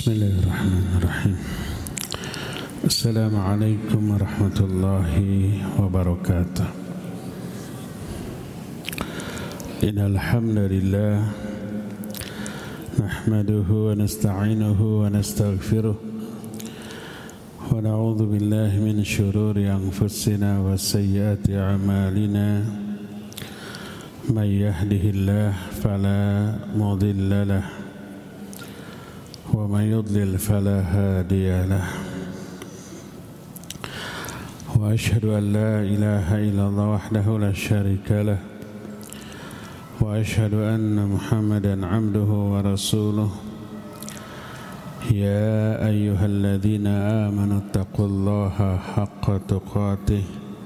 Bismillahirrahmanirrahim. Assalamualaikum warahmatullahi wabarakatuh. Innal hamdalillah nahmaduhu wa nasta'inuhu wa nastaghfiruh wa na'udzu billahi min shururi anfusina wa sayyiati a'malina. May yahdihillahu fala mudilla lahu ومن يضلل فلا هادي له وأشهد أن لا إله إلا الله وحده لا شريك له وأشهد أن محمدا عبده ورسوله يا أيها الذين آمنوا اتقوا الله حق تقاته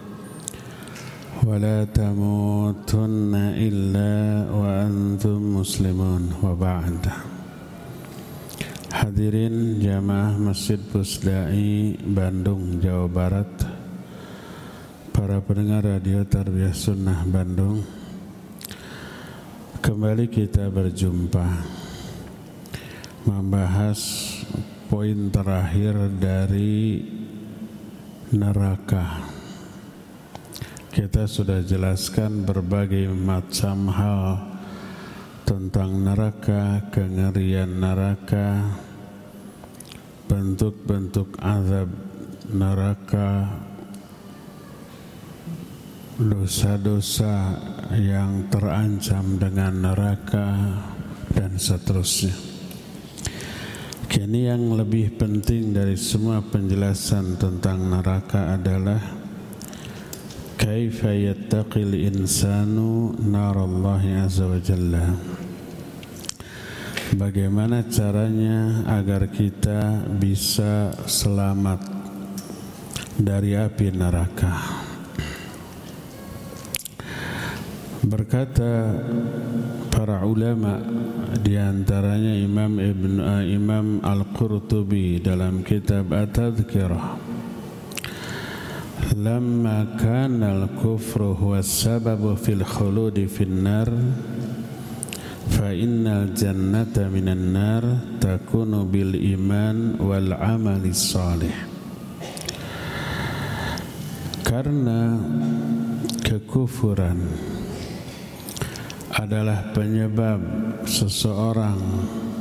ولا تموتن إلا وأنتم مسلمون وبعد. Hadirin jamaah Masjid Pusdai Bandung, Jawa Barat, para pendengar radio Tarbiyah Sunnah Bandung, kembali kita berjumpa membahas poin terakhir dari neraka. Kita sudah jelaskan berbagai macam hal tentang neraka, kengerian neraka, bentuk-bentuk azab neraka, dosa-dosa yang terancam dengan neraka, dan seterusnya. Kini yang lebih penting dari semua penjelasan tentang neraka adalah kaifa yattaqil insanu narallahi azza wa jalla. Bagaimana caranya agar kita bisa selamat dari api neraka? Berkata para ulama, di antaranya Imam Al-Qurtubi dalam kitab At-Tadhkirah, lamma kana al-kufru huwa as-sababu fil khuludi fin nar fa innal jannata minan nar takunu bil iman wal amali salih. Karena kekufuran adalah penyebab seseorang